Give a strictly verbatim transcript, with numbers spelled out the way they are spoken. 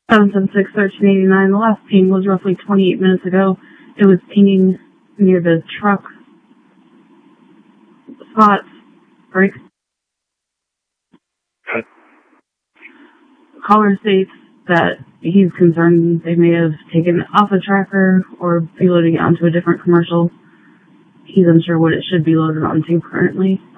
seven seven six, one three eight nine. The last ping was roughly twenty-eight minutes ago. It was pinging near the truck spots. Break. Okay. The caller states that he's concerned they may have taken it off a tracker or be loading it onto a different commercial. He's unsure what it should be loaded onto currently.